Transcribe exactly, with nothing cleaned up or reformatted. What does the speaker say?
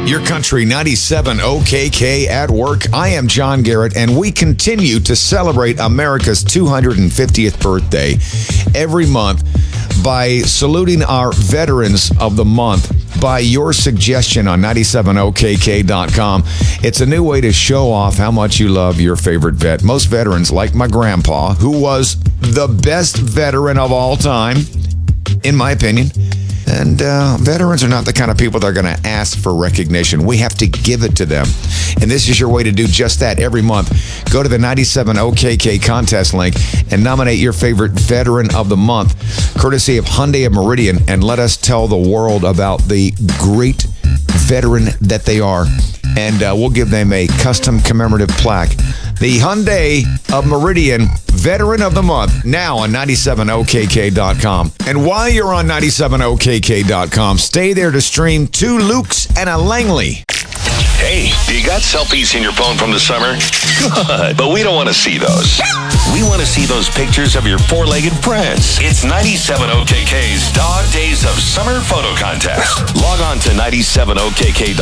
Your Country ninety-seven O K K at work. I am John Garrett, and we continue to celebrate America's two hundred fiftieth birthday every month by saluting our veterans of the month by your suggestion on ninety-seven O K K dot com. It's a new way to show off how much you love your favorite vet. Most veterans, like my grandpa, who was the best veteran of all time, in my opinion. And uh, veterans are not the kind of people that are going to ask for recognition. We have to give it to them. And this is your way to do just that every month. Go to the ninety-seven O K K contest link and nominate your favorite Veteran of the Month, courtesy of Hyundai of Meridian, and let us tell the world about the great veteran that they are. And uh, we'll give them a custom commemorative plaque. The Hyundai of Meridian Veteran of the Month, now on ninety-seven O K K dot com. And while you're on ninety-seven O K K dot com, stay there to stream two Lukes and a Langley. Hey, do you got selfies in your phone from the summer? Good, but we don't want to see those. We want to see those pictures of your four-legged friends. It's ninety-seven O K K's Dog Days of Summer Photo Contest. Log on to ninety-seven O K K dot com.